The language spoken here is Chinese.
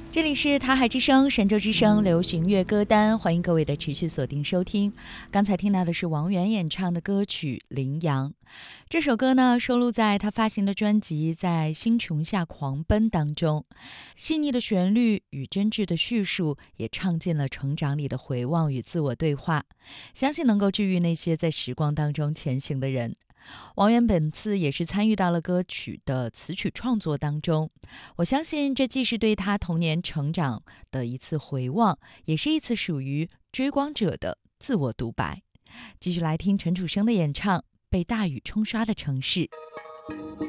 这里是台海之声、神州之声流行乐歌单，欢迎各位的持续锁定收听。刚才听到的是王源演唱的歌曲《羚羊》。这首歌呢，收录在他发行的专辑《在星穹下狂奔》当中。细腻的旋律与真挚的叙述，也唱进了成长里的回望与自我对话，相信能够治愈那些在时光当中前行的人。王源本次也是参与到了歌曲的词曲创作当中，我相信这既是对他童年成长的一次回望，也是一次属于追光者的自我独白。继续来听陈楚生的演唱《被大雨冲刷的城市》。